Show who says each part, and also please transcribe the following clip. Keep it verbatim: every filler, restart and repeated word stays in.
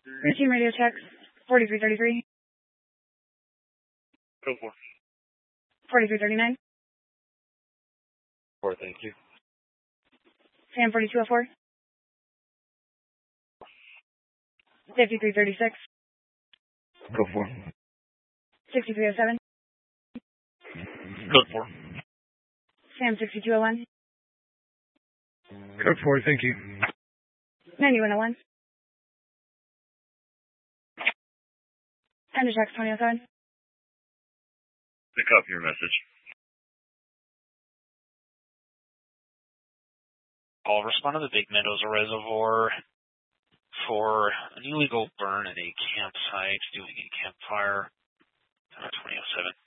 Speaker 1: Routine radio checks, forty-three thirty-three.
Speaker 2: Go for.
Speaker 1: forty-three thirty-nine.
Speaker 2: Four, thank you.
Speaker 1: Sam forty-two oh four. fifty-three thirty-six.
Speaker 2: Go for.
Speaker 1: sixty-three oh seven.
Speaker 2: Go for.
Speaker 1: Sam sixty-two oh one.
Speaker 2: Go for, thank you.
Speaker 1: ninety-one oh one. Panda checks twenty oh seven.
Speaker 2: Pick up your message.
Speaker 3: I'll respond to the Big Mendoza Reservoir for an illegal burn at a campsite doing a campfire. twenty oh seven.